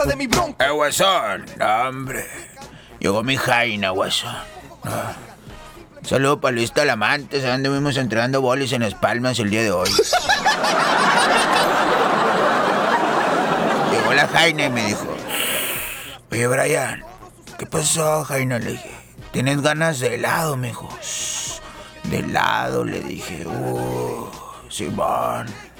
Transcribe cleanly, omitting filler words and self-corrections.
de mi bronca. Guasón, no, hombre. Llegó mi Jaina, guasón. Saludos para Luis Talamantes, donde vimos entrenando bolis en Las Palmas el día de hoy. Llegó la Jaina y me dijo: oye, Brian, ¿qué pasó, Jaina? Le dije: ¿tienes ganas de helado, mijo? De helado, le dije. Simón.